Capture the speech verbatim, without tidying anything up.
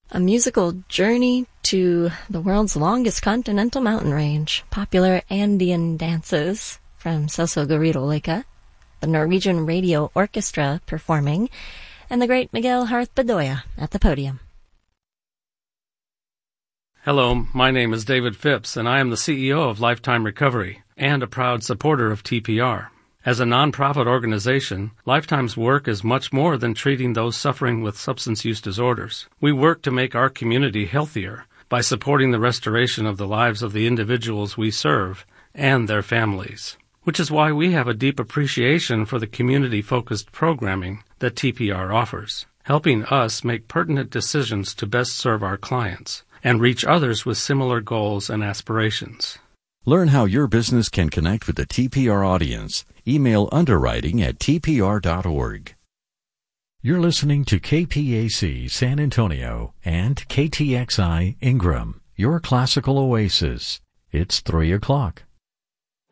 A musical journey to the world's longest continental mountain range, popular Andean dances from Sosogorito Leka, the Norwegian Radio Orchestra performing, and the great Miguel Harth Bedoya at the podium. Hello, my name is David Phipps, and I am the C E O of Lifetime Recovery and a proud supporter of T P R. As a nonprofit organization, Lifetime's work is much more than treating those suffering with substance use disorders. We work to make our community healthier by supporting the restoration of the lives of the individuals we serve and their families, which is why we have a deep appreciation for the community-focused programming that T P R offers, helping us make pertinent decisions to best serve our clients and reach others with similar goals and aspirations. Learn how your business can connect with the T P R audience. Email underwriting at t p r dot org. You're listening to K P A C San Antonio and K T X I Ingram, your classical oasis. It's three o'clock.